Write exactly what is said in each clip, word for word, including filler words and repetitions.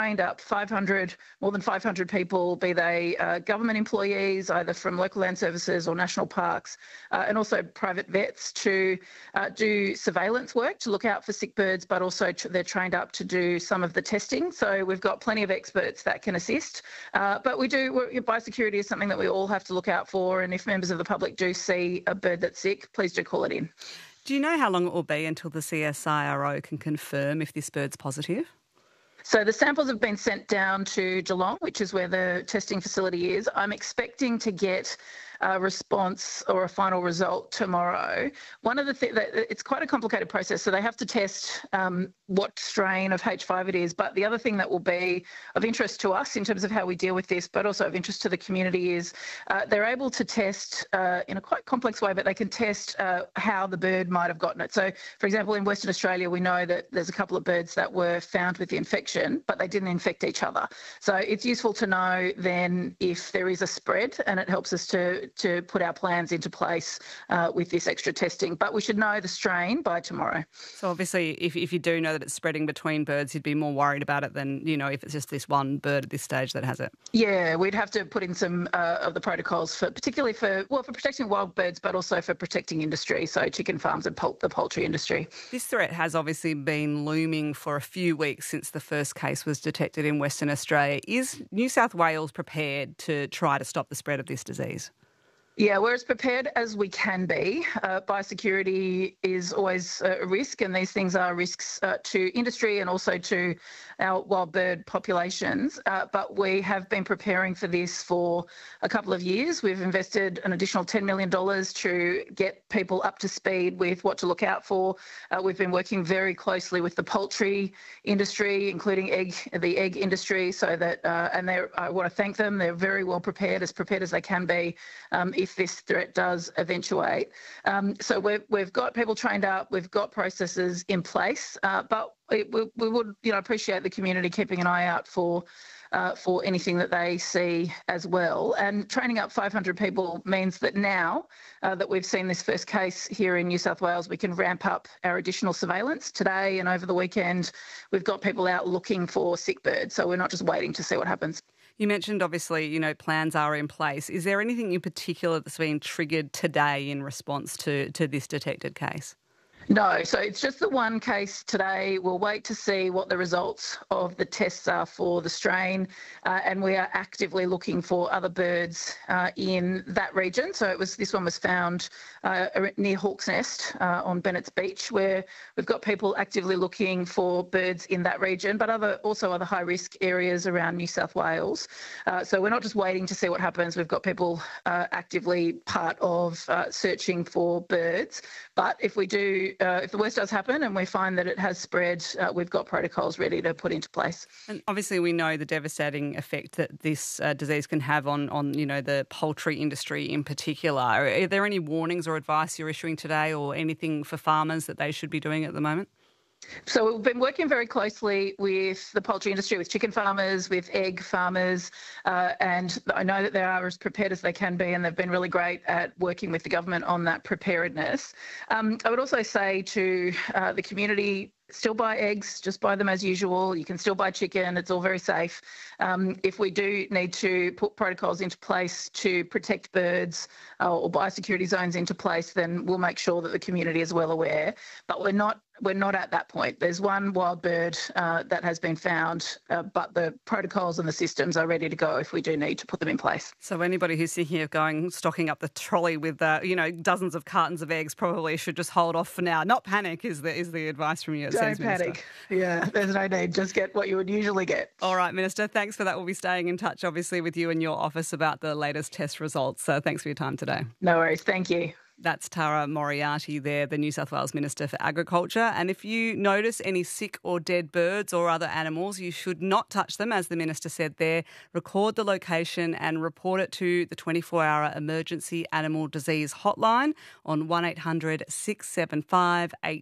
trained up five hundred, more than five hundred people, be they uh, government employees, either from local land services or national parks, uh, and also private vets to uh, do surveillance work to look out for sick birds, but also tr- they're trained up to do some of the testing. So we've got plenty of experts that can assist. Uh, but we do, we're, biosecurity is something that we all have to look out for. And if members of the public do see a bird that's sick, please do call it in. Do you know how long it will be until the C S I R O can confirm if this bird's positive? So the samples have been sent down to Geelong, which is where the testing facility is. I'm expecting to get a response or a final result tomorrow. One of the things, it's quite a complicated process, so they have to test um, what strain of H five it is. But the other thing that will be of interest to us in terms of how we deal with this, but also of interest to the community, is uh, they're able to test uh, in a quite complex way, but they can test uh, how the bird might have gotten it. So, for example, in Western Australia, we know that there's a couple of birds that were found with the infection, but they didn't infect each other. So it's useful to know then if there is a spread, and it helps us to to put our plans into place uh, with this extra testing. But we should know the strain by tomorrow. So obviously, if, if you do know that it's spreading between birds, you'd be more worried about it than, you know, if it's just this one bird at this stage that has it. Yeah, we'd have to put in some uh, of the protocols for, particularly for, well, for protecting wild birds, but also for protecting industry, so chicken farms and pul- the poultry industry. This threat has obviously been looming for a few weeks since the first case was detected in Western Australia. Is New South Wales prepared to try to stop the spread of this disease? Yeah, we're as prepared as we can be. Uh, biosecurity is always a risk, and these things are risks uh, to industry and also to our wild bird populations. Uh, but we have been preparing for this for a couple of years. We've invested an additional ten million dollars to get people up to speed with what to look out for. Uh, we've been working very closely with the poultry industry, including egg, the egg industry, so that, uh, and I want to thank them. They're very well prepared, as prepared as they can be. Um, if this threat does eventuate. Um, so we've, we've got people trained up, we've got processes in place, uh, but we, we, we would, you know, appreciate the community keeping an eye out for uh, for anything that they see as well. And training up five hundred people means that now uh, that we've seen this first case here in New South Wales, we can ramp up our additional surveillance. Today and over the weekend, we've got people out looking for sick birds, so we're not just waiting to see what happens. You mentioned, obviously, you know, plans are in place. Is there anything in particular that's been triggered today in response to, to this detected case? No, so it's just the one case today. We'll wait to see what the results of the tests are for the strain, uh, and we are actively looking for other birds uh, in that region. So it was this one was found uh, near Hawk's Nest uh, on Bennett's Beach, where we've got people actively looking for birds in that region, but other also other high-risk areas around New South Wales. Uh, so we're not just waiting to see what happens. We've got people uh, actively part of uh, searching for birds. But if we do Uh, if the worst does happen and we find that it has spread, uh, we've got protocols ready to put into place. And obviously we know the devastating effect that this uh, disease can have on, on, you know, the poultry industry in particular. Are there any warnings or advice you're issuing today, or anything for farmers that they should be doing at the moment? So we've been working very closely with the poultry industry, with chicken farmers, with egg farmers, uh, and I know that they are as prepared as they can be, and they've been really great at working with the government on that preparedness. Um, I would also say to uh, the community, still buy eggs, just buy them as usual. You can still buy chicken, it's all very safe. Um, if we do need to put protocols into place to protect birds uh, or biosecurity zones into place, then we'll make sure that the community is well aware. But we're not we're not at that point. There's one wild bird uh, that has been found, uh, but the protocols and the systems are ready to go if we do need to put them in place. So anybody who's thinking of going, stocking up the trolley with, uh, you know, dozens of cartons of eggs probably should just hold off for now. Not panic is the, is the advice from you. Don't panic. Yeah, there's no need. Just get what you would usually get. All right, Minister, thanks for that. We'll be staying in touch, obviously, with you and your office about the latest test results. So thanks for your time today. No worries. Thank you. That's Tara Moriarty there, the New South Wales Minister for Agriculture. And if you notice any sick or dead birds or other animals, you should not touch them, as the Minister said there. Record the location and report it to the twenty-four hour Emergency Animal Disease Hotline on one eight hundred six seven five eight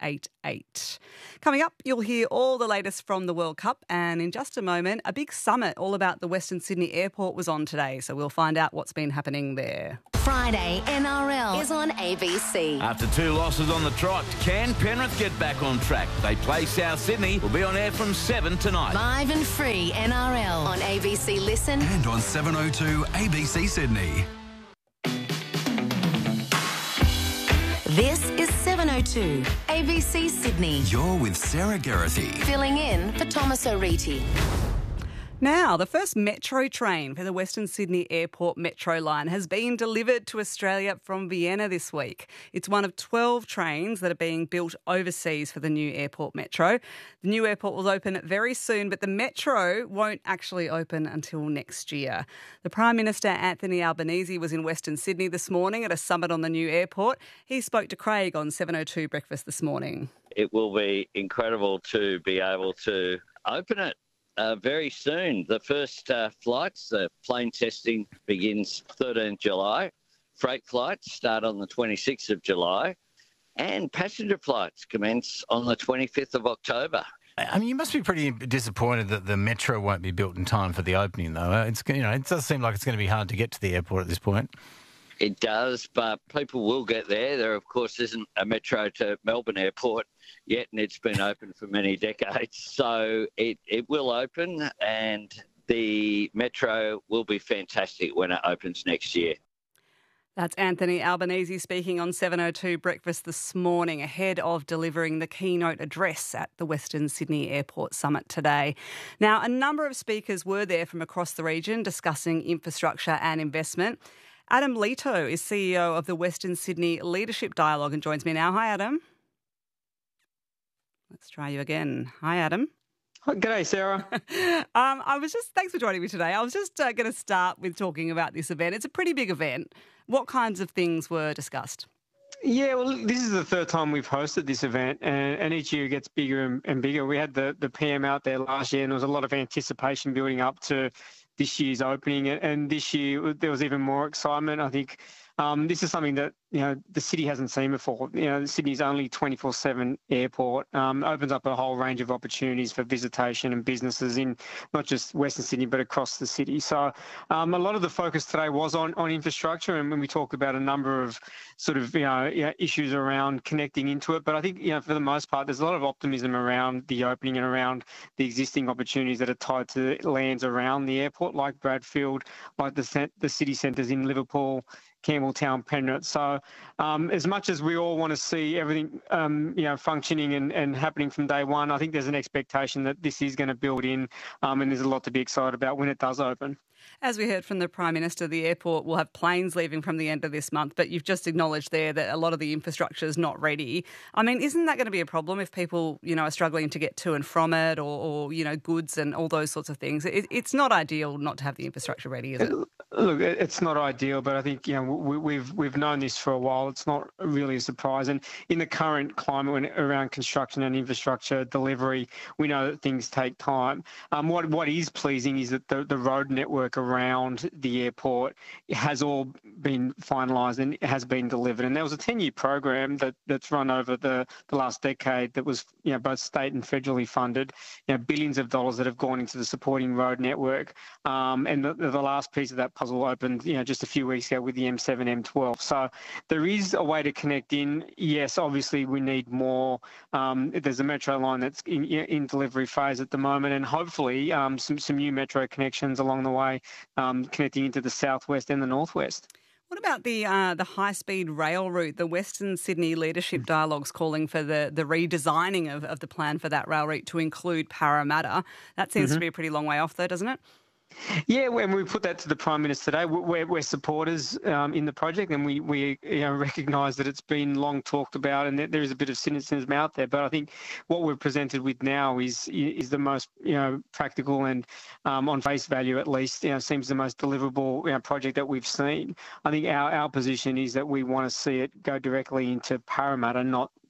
eight eight. Coming up, you'll hear all the latest from the World Cup, and in just a moment, a big summit all about the Western Sydney Airport was on today, so we'll find out what's been happening there. Friday N R L is on A B C. After two losses on the trot, can Penrith get back on track? They play South Sydney. We'll be on air from seven tonight. Live and free N R L on A B C Listen and on seven oh two A B C Sydney. This is seven oh two A B C Sydney. You're with Sarah Geraghty. Filling in for Thomas O'Reilly. Now, the first metro train for the Western Sydney Airport Metro line has been delivered to Australia from Vienna this week. It's one of twelve trains that are being built overseas for the new airport metro. The new airport will open very soon, but the metro won't actually open until next year. The Prime Minister, Anthony Albanese, was in Western Sydney this morning at a summit on the new airport. He spoke to Craig on seven oh two Breakfast this morning. It will be incredible to be able to open it. Uh, very soon. The first uh, flights, the plane testing begins thirteenth of July. Freight flights start on the twenty-sixth of July. And passenger flights commence on the twenty-fifth of October. I mean, you must be pretty disappointed that the metro won't be built in time for the opening, though. It's, you know, it does seem like it's going to be hard to get to the airport at this point. It does, but people will get there. There, of course, isn't a metro to Melbourne Airport yet, and it's been open for many decades. So it, it will open, and the metro will be fantastic when it opens next year. That's Anthony Albanese speaking on seven oh two Breakfast this morning ahead of delivering the keynote address at the Western Sydney Airport Summit today. Now, a number of speakers were there from across the region discussing infrastructure and investment. Adam Leto is C E O of the Western Sydney Leadership Dialogue and joins me now. Hi, Adam. Let's try you again. Hi, Adam. G'day, Sarah. um, I was just, thanks for joining me today. I was just uh, going to start with talking about this event. It's a pretty big event. What kinds of things were discussed? Yeah, well, this is the third time we've hosted this event, and, and each year it gets bigger and, and bigger. We had the, the P M out there last year, and there was a lot of anticipation building up to this year's opening, and this year there was even more excitement. I think um, this is something that, you know, the city hasn't seen before. You know, Sydney's only twenty-four seven airport um, opens up a whole range of opportunities for visitation and businesses in not just Western Sydney but across the city. So um, a lot of the focus today was on, on infrastructure, and when we talked about a number of sort of, you know, you know, issues around connecting into it. But I think, you know, for the most part, there's a lot of optimism around the opening and around the existing opportunities that are tied to lands around the airport, like Bradfield, like the, the city centres in Liverpool, Campbelltown, Penrith. So um, as much as we all want to see everything, um, you know, functioning and, and happening from day one, I think there's an expectation that this is going to build in, um, and there's a lot to be excited about when it does open. As we heard from the Prime Minister, the airport will have planes leaving from the end of this month, but you've just acknowledged there that a lot of the infrastructure is not ready. I mean, isn't that going to be a problem if people, you know, are struggling to get to and from it, or, or you know, goods and all those sorts of things? It, it's not ideal not to have the infrastructure ready, is it? Look, it's not ideal, but I think, you know, we, we've we've known this for a while. It's not really a surprise. And in the current climate when, around construction and infrastructure delivery, we know that things take time. Um, what what is pleasing is that the, the road network around the airport has all been finalised and has been delivered. And there was a ten-year program that, that's run over the, the last decade that was, you know, both state and federally funded, you know, billions of dollars that have gone into the supporting road network. Um, and the, the last piece of that puzzle opened, you know, just a few weeks ago with the M seven, M twelve. So there is a way to connect in. Yes, obviously we need more. Um, there's a metro line that's in, in delivery phase at the moment, and hopefully um, some, some new metro connections along the way, um, connecting into the southwest and the northwest. What about the uh, the high-speed rail route? The Western Sydney Leadership Dialogue's calling for the, the redesigning of, of the plan for that rail route to include Parramatta. That seems mm-hmm. to be a pretty long way off though, doesn't it? Yeah, when we put that to the Prime Minister today, we're, we're supporters um, in the project, and we, we you know, recognise that it's been long talked about and that there is a bit of cynicism out there. But I think what we're presented with now is is the most, you know, practical and um, on face value at least, you know, seems the most deliverable, you know, project that we've seen. I think our, our position is that we want to see it go directly into Parramatta, not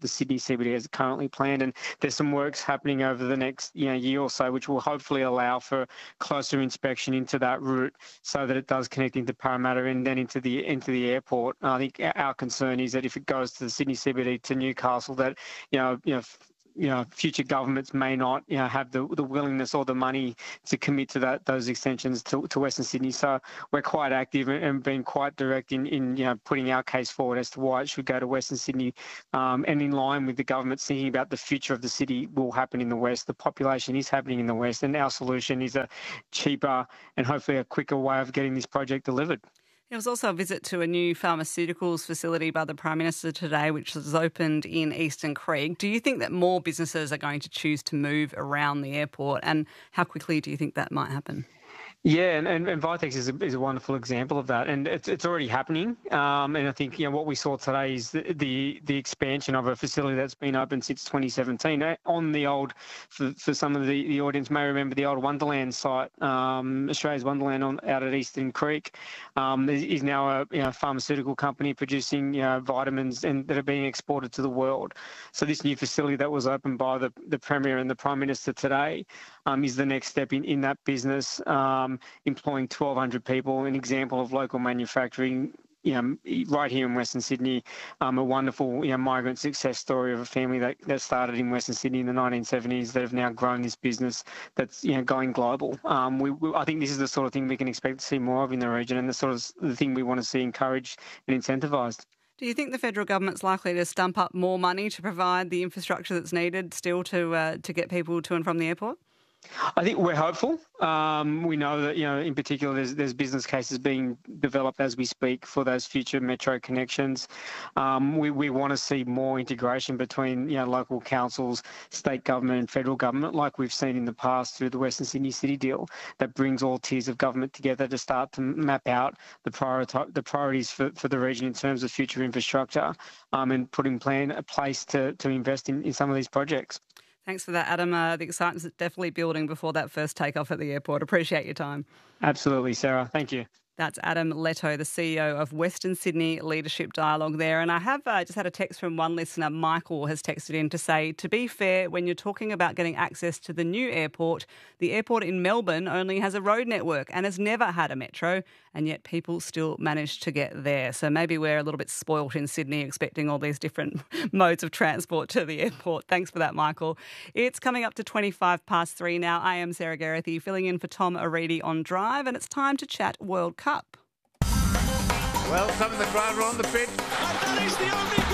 the Sydney C B D as currently planned. And there's some works happening over the next you know, year or so, which will hopefully allow for closer inspection into that route so that it does connect into Parramatta and then into the into the airport. I think our concern is that if it goes to the Sydney C B D to Newcastle, that you know you know. you know, future governments may not, you know, have the the willingness or the money to commit to that those extensions to, to Western Sydney. So we're quite active and, and being quite direct in, in, you know, putting our case forward as to why it should go to Western Sydney. Um, and in line with the government thinking about the future of the city will happen in the West. The population is happening in the West, and our solution is a cheaper and hopefully a quicker way of getting this project delivered. There was also a visit to a new pharmaceuticals facility by the Prime Minister today, which has opened in Eastern Creek. Do you think that more businesses are going to choose to move around the airport, and how quickly do you think that might happen? Yeah, and, and, and Vitex is a, is a wonderful example of that, and it's it's already happening. Um, and I think you know what we saw today is the, the the expansion of a facility that's been open since twenty seventeen on the old. For, for some of the, the audience may remember the old Wonderland site, um, Australia's Wonderland on out at Eastern Creek, um, is now a you know, pharmaceutical company producing you know, vitamins and that are being exported to the world. So this new facility that was opened by the the Premier and the Prime Minister today um, is the next step in in that business. Um, employing twelve hundred people, an example of local manufacturing, you know, right here in Western Sydney. Um, a wonderful, you know, migrant success story of a family that, that started in Western Sydney in the nineteen seventies that have now grown this business that's, you know, going global. Um, we, we, I think this is the sort of thing we can expect to see more of in the region, and the sort of the thing we want to see encouraged and incentivised. Do you think the federal government's likely to stump up more money to provide the infrastructure that's needed still to uh, to get people to and from the airport? I think we're hopeful. Um, we know that, you know, in particular, there's, there's business cases being developed as we speak for those future metro connections. Um, we, we want to see more integration between, you know, local councils, state government and federal government, like we've seen in the past through the Western Sydney City deal, that brings all tiers of government together to start to map out the, priori- the priorities for, for the region in terms of future infrastructure um, and put in plan a place to, to invest in, in some of these projects. Thanks for that, Adam. Uh, the excitement's definitely building before that first takeoff at the airport. Appreciate your time. Absolutely, Sarah. Thank you. That's Adam Leto, the C E O of Western Sydney Leadership Dialogue there. And I have uh, just had a text from one listener. Michael has texted in to say, to be fair, when you're talking about getting access to the new airport, the airport in Melbourne only has a road network and has never had a metro, and yet people still manage to get there. So maybe we're a little bit spoilt in Sydney expecting all these different modes of transport to the airport. Thanks for that, Michael. It's coming up to twenty-five past three now. I am Sarah Geraghty, filling in for Tom Aridi on Drive, and it's time to chat World Cup. Well, some of the crowd are on the pitch. And that is the only